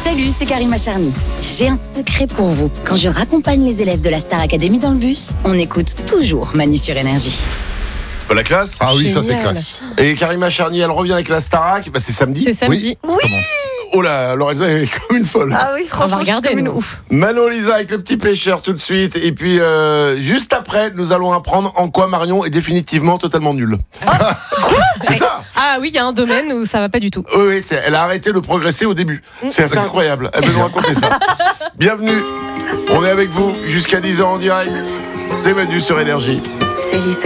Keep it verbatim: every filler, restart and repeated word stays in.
Salut, c'est Karima Charny. J'ai un secret pour vous. Quand je raccompagne les élèves de la Star Academy dans le bus, on écoute toujours Manu sur Énergie. C'est pas la classe ? Ah oui, Génial. ça c'est classe. Et Karima Charny, elle revient avec la Starac, bah c'est samedi. C'est samedi. Ça commence. Oh là, Lorenza est comme une folle. Ah oui, On franchement, va regarder, je suis comme une nous. ouf. Manon Lisa avec le petit pêcheur tout de suite. Et puis, euh, juste après, nous allons apprendre en quoi Marion est définitivement totalement nulle. C'est ça. Ah oui, il y a un domaine où ça va pas du tout. Oui, oui, c'est- elle a arrêté de progresser au début. C'est assez incroyable. Elle veut nous raconter ça. Bienvenue. On est avec vous jusqu'à dix heures en direct. C'est Manu sur Énergie. C'est l'histoire.